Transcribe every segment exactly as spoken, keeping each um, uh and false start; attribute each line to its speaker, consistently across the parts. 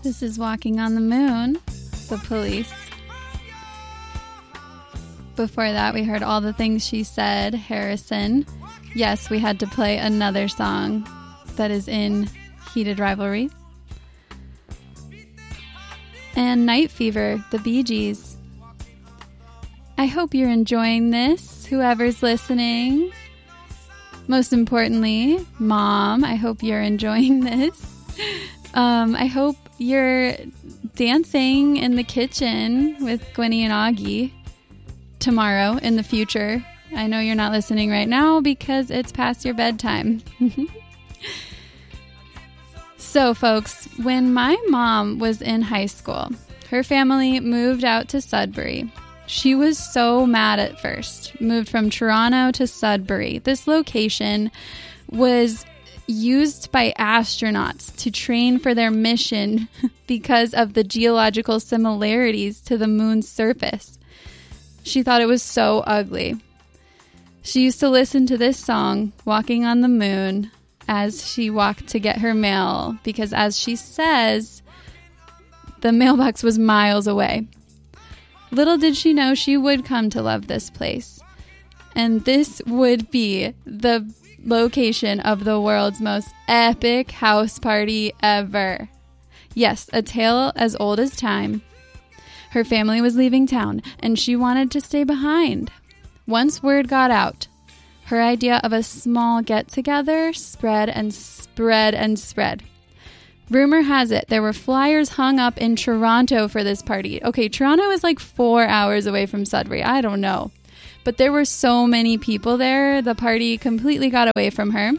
Speaker 1: This is Walking on the Moon, The Police. Before that, we heard All the Things She Said, Harrison. Yes, we had to play another song that is in Heated Rivalry. And Night Fever, The Bee Gees. I hope you're enjoying this, whoever's listening. Most importantly, Mom, I hope you're enjoying this. Um, I hope you're dancing in the kitchen with Gwenny and Augie tomorrow in the future. I know you're not listening right now because it's past your bedtime. So, folks, when my mom was in high school, her family moved out to Sudbury. She was so mad at first. Moved from Toronto to Sudbury. This location was used by astronauts to train for their mission because of the geological similarities to the moon's surface. She thought it was so ugly. She used to listen to this song, Walking on the Moon, as she walked to get her mail because, as she says, the mailbox was miles away. Little did she know she would come to love this place. And this would be the location of the world's most epic house party ever. Yes, a tale as old as time. Her family was leaving town, and she wanted to stay behind. Once word got out, her idea of a small get-together spread and spread and spread. Rumor has it there were flyers hung up in Toronto for this party. Okay, Toronto is like four hours away from Sudbury. I don't know. But there were so many people there, the party completely got away from her.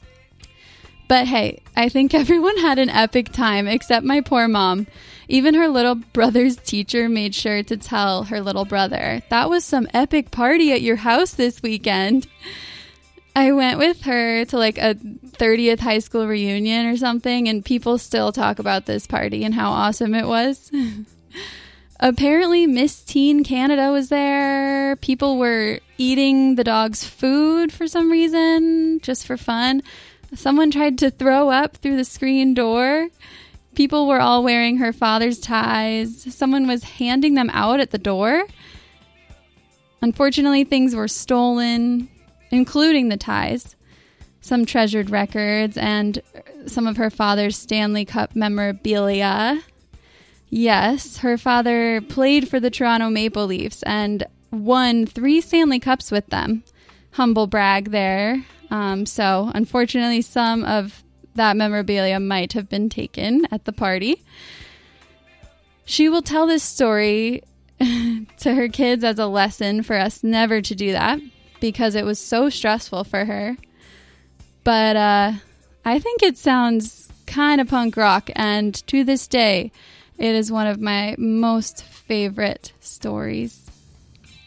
Speaker 1: But hey, I think everyone had an epic time except my poor mom. Even her little brother's teacher made sure to tell her little brother, that was some epic party at your house this weekend. I went with her to like a thirtieth high school reunion or something, and people still talk about this party and how awesome it was. Apparently, Miss Teen Canada was there. People were eating the dog's food for some reason, just for fun. Someone tried to throw up through the screen door. People were all wearing her father's ties. Someone was handing them out at the door. Unfortunately, things were stolen, including the ties, some treasured records, and some of her father's Stanley Cup memorabilia. Yes, her father played for the Toronto Maple Leafs and won three Stanley Cups with them. Humble brag there. Um, so, unfortunately, some of that memorabilia might have been taken at the party. She will tell this story to her kids as a lesson for us never to do that because it was so stressful for her. But uh, I think it sounds kind of punk rock, and to this day, it is one of my most favorite stories.